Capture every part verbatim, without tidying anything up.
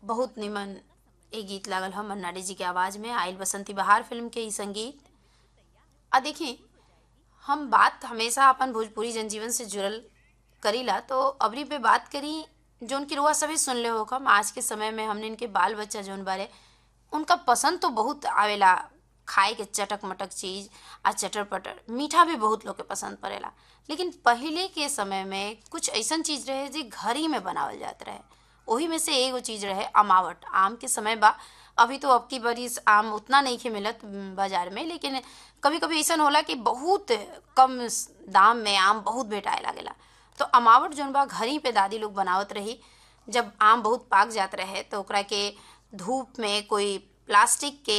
बहुत निमन ए गीत लागल हम मन्ना डे जी के आवाज़ में आइल बसंती बहार फिल्म के ई संगीत। आ देखी, हम बात हमेशा अपन भोजपुरी जनजीवन से जुड़ल करीला, तो अबरी पे बात करी जोन की रुआ सभी सुन ले हो हम आज के समय में हमने इनके बाल बच्चा जोन बारे उनका पसंद तो बहुत आवेला खाए के चटक मटक चीज आ चटर पटर मीठा भी बहुत लोग के पसंद पड़ेला। लेकिन पहले के समय में कुछ ऐसन चीज रहे जो घर ही में बनावल जात रहे। वही में से एगो चीज रहे अमावट। आम के समय बा, अभी तो अब की बरिस आम उतना नहीं खे मिलत बाजार में, लेकिन कभी कभी ऐसा होला कि बहुत कम दाम में आम बहुत भेटाए लागेला। तो अमावट जोन बा घर ही पे दादी लोग बनावत रही। जब आम बहुत पाक जात रहे तो ओकरा के धूप में कोई प्लास्टिक के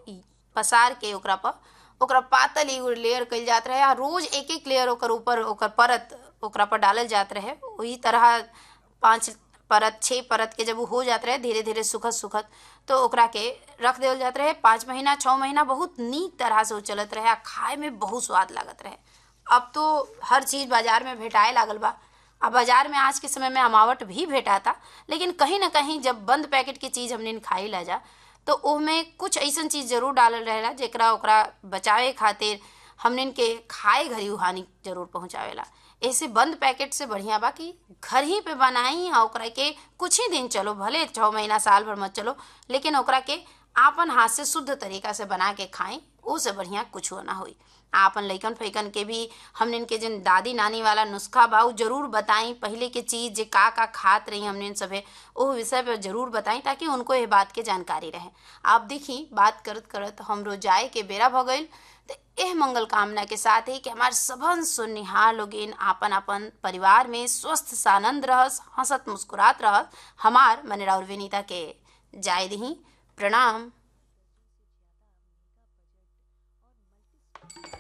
पसार के ओकरा पर ओकरा पातल एगो लेयर कइल जात रहे आ रोज एक एक लेयर ओकर ऊपर ओकर परत ओकरा पर डालल जात रहे। वही तरह पांच परत छः परत के जब वो हो जात रहे धीरे धीरे सुखत सुखत तो ओकरा के रख देवल जात रहे। पाँच महीना छः महीना बहुत नीक तरह से वो चलत रहे आ खाए में बहुत स्वाद लागत रहे। अब तो हर चीज़ बाजार में भेटाए लागल बा। अब बाजार में आज के समय में अमावट भी भेटाता, लेकिन कहीं ना कहीं जब बंद पैकेट की चीज़ हमने खाई ला जा तो उसमें कुछ ऐसा चीज़ जरूर डालल रहेला जेकरा ओकरा बचावे खातिर हमने के खाए घरी हानि जरूर पहुँचावेला। ऐसे बंद पैकेट से बढ़िया बा कि घर ही पे बनाई आ ओकरा के कुछ ही दिन चलो, भले छः महीना साल भर मत चलो, लेकिन ओकरा के आपन हाथ से शुद्ध तरीका से बना के खाएं, उससे बढ़िया कुछ ना होई। आपन लइकन फैकन के भी हमने के जिन दादी नानी वाला नुस्खा बा उ जरूर बताई। पहले के चीज़ जे का का खात रही हमने सभे वो विषय पर जरूर बताई ताकि उनको ये बात के जानकारी रहे। आप देखी बात करत करत हमरो जाए के बेरा भ गईल। तो एह मंगल कामना के साथ ही कि हमार सबन सुननिहार लोगिन आपन आपन परिवार में स्वस्थ सानंद रहस, हंसत मुस्कुरात रहस। हमार मनेरा और विनीता के जाय दही। प्रणाम।